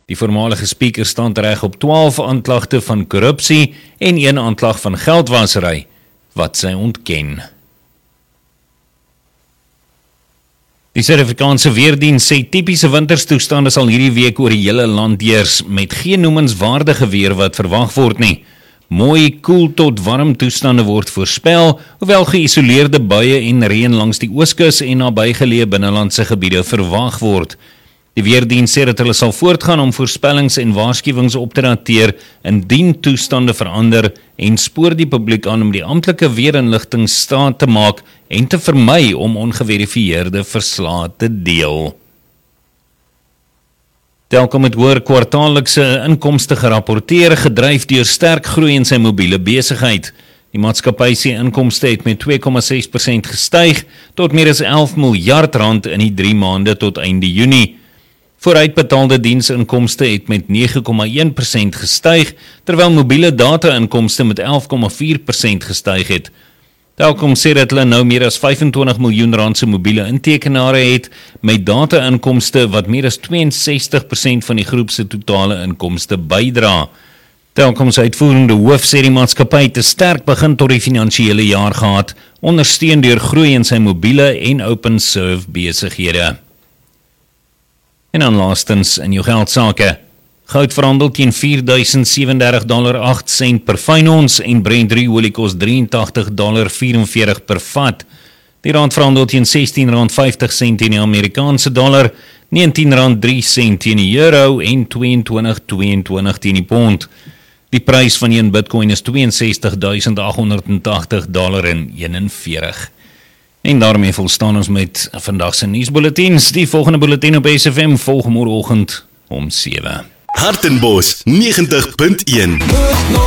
Die voormalige speaker staan reg op 12 aanklagte van korrupsie en 1 aanklag van geldwasery, wat sy ontken. Die Suid-Afrikaanse weerdiens sê tipiese winterstoestande sal hierdie week oor die hele land heers met geen noemenswaardige weer wat verwag word nie. Mooi, koel tot warm toestande word voorspel, hoewel geïsoleerde buie en reën langs die ooskus en nabygeleë binnelandse gebiede verwag word. Die weerdiens sê dat hulle sal voortgaan om voorspellings en waarskuwings op te dateer indien toestande verander en spoor die publiek aan om die amptelike weerinligting staat te maak en te vermy om ongeverifieerde verslae te deel. Telkom het hoër kwartaallikse inkomste gerapporteer, gedryf deur sterk groei in sy mobiele besigheid. Die maatskappy se inkomste het met 2,6% gestyg tot meer as 11 miljard rand in die 3 maande tot einde Junie. Vooruitbetaalde diensinkomste het met 9,1% gestyg, terwyl mobiele data-inkomste met 11,4% gestyg het. Telkom sê dat hulle nou meer as 25 miljoen rand se mobiele intekenare het, met data-inkomste wat meer as 62% van die groep se totale inkomste bydra. Telkom se uitvoerende hoof sê die maatskappy te sterk begin tot die finansiële jaar gehad, ondersteun deur groei in sy mobiele en open serve besighede. En dan laastens in jou geldsake. Goud verhandel teen $4,037.08 per fyn ons en Brent olie kos $83.44 per vat. Die rand verhandel teen R16.50 teen die Amerikaanse dollar, R19.03 teen die euro en $22.22 teen die pond. Die prys van 1 Bitcoin is $62.880.41. En daarmee volstaan ons met vandag se nuusbulletins. Die volgende bulletin op SFM volg môreoggend om 7. Hartenbos 90.1